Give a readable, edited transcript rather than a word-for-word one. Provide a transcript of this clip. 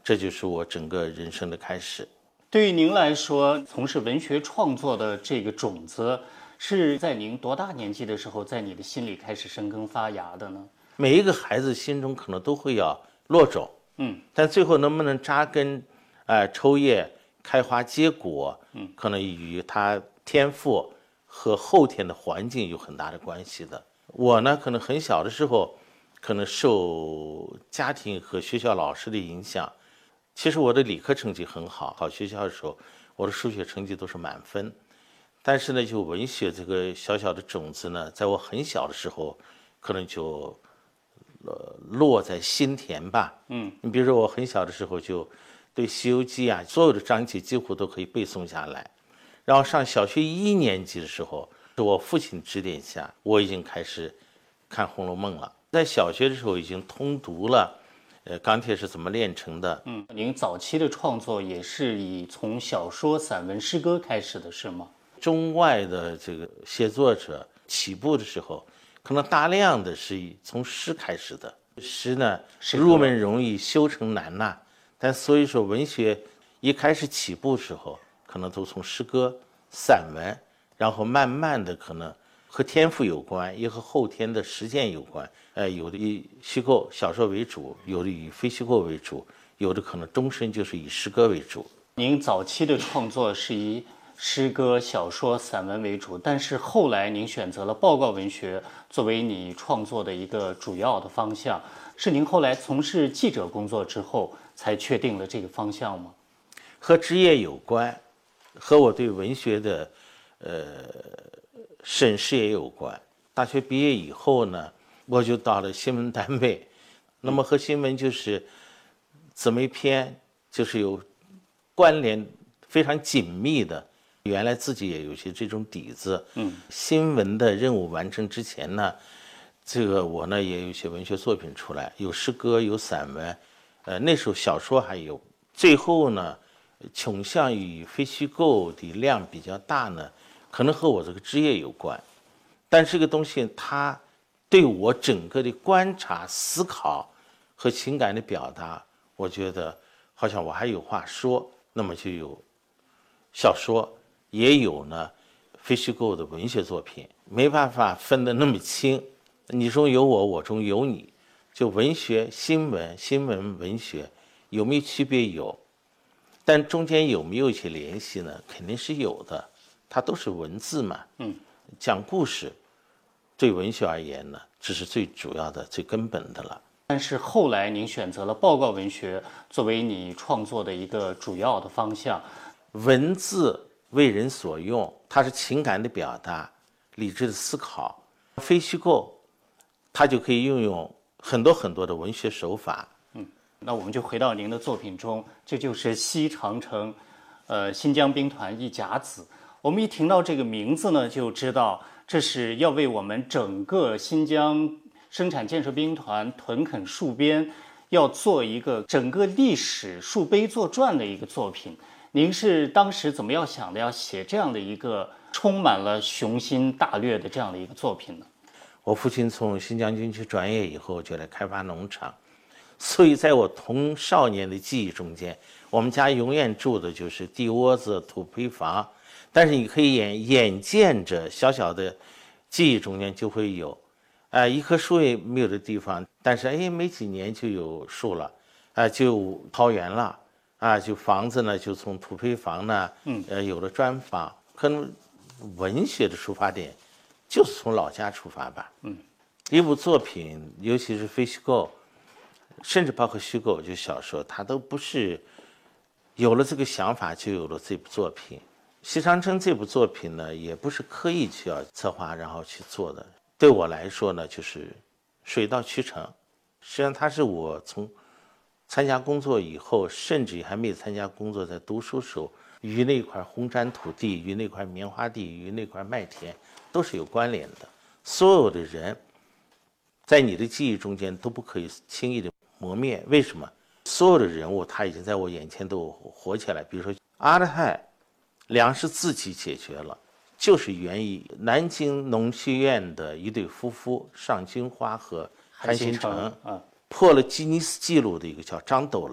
这就是我整个人生的开始。 对于您来说，从事文学创作的这个种子，是在您多大年纪的时候，在你的心里开始生根发芽的呢？ 每一个孩子心中可能都会要落种，但最后能不能扎根，抽叶、开花结果，可能与他天赋和后天的环境有很大的关系的。我呢，可能很小的时候，可能受家庭和学校老师的影响。其实我的理科成绩很好，考学校的时候，我的数学成绩都是满分。但是呢，就文学这个小小的种子呢，在我很小的时候，可能就落在心田吧。你比如说我很小的时候就对《西游记》啊，所有的章节几乎都可以背诵下来。然后上小学1年级的时候，是我父亲指点下，我已经开始看《红楼梦》了。在小学的时候已经通读了，钢铁是怎么炼成的。 您早期的创作也是以从小说、散文、诗歌开始的，是吗？ 中外的这个写作者起步的时候，可能大量的是从诗开始的。诗呢，入门容易，修成难呐。但所以说，文学一开始起步时候，可能都从诗歌、散文，然后慢慢的可能和天赋有关，也和后天的实践有关。有的以虚构小说为主，有的以非虚构为主，有的可能终身就是以诗歌为主。 您早期的创作是以诗歌、小说、散文为主，但是后来您选择了报告文学作为你创作的一个主要的方向，是您后来从事记者工作之后才确定了这个方向吗？ 和职业有关，和我对文学的审视也有关。大学毕业以后呢，我就到了新闻单位，那么和新闻就是姊妹篇，就是有关联非常紧密的。原来自己也有些这种底子。新闻的任务完成之前呢，这个我呢也有一些文学作品出来，有诗歌，有散文，那时候小说还有。最后呢，倾向于非虚构的量比较大呢，可能和我这个职业有关。但这个东西它对我整个的观察、思考和情感的表达，我觉得好像我还有话说，那么就有小说，也有呢非虚构的文学作品，没办法分得那么清，你中有我，我中有你。就文学、新闻、新闻文学有没有区别？有，但中间有没有一些联系呢？肯定是有的，它都是文字嘛。讲故事对文学而言呢，这是最主要的、最根本的了。 但是后来您选择了报告文学作为你创作的一个主要的方向。 文字为人所用，它是情感的表达、理智的思考。非虚构，它就可以运用很多很多的文学手法。 那我们就回到您的作品中，这就是西长城，新疆兵团一甲子。我们一听到这个名字呢，就知道这是要为我们整个新疆生产建设兵团屯垦戍边，要做一个整个历史树碑作传的一个作品。您是当时怎么样想的，要写这样的一个充满了雄心大略的这样的一个作品呢？ 我父亲从新疆军区转业以后，就来开发农场，所以在我童少年的记忆中间，我们家永远住的就是地窝子、土坯房。但是你可以眼见着小小的记忆中间就会有，一棵树也没有的地方，但是没几年就有树了，就有桃园了，就房子呢就从土坯房呢，有了砖房。可能文学的出发点就是从老家出发吧。一部作品，尤其是非虚构，甚至包括虚构，就小说，它都不是有了这个想法就有了这部作品。西长城这部作品呢，也不是刻意去要策划然后去做的。对我来说呢，就是水到渠成。实际上，它是我从参加工作以后，甚至还没参加工作，在读书时候，与那块红毡土地、与那块棉花地、与那块麦田都是有关联的。所有的人在你的记忆中间都不可以轻易的磨灭。为什么？所有的人物他已经在我眼前都活起来。比如说阿勒泰粮食自己解决了，就是源于南京农学院的一对夫妇尚金花和韩新成，破了吉尼斯纪录的一个叫张斗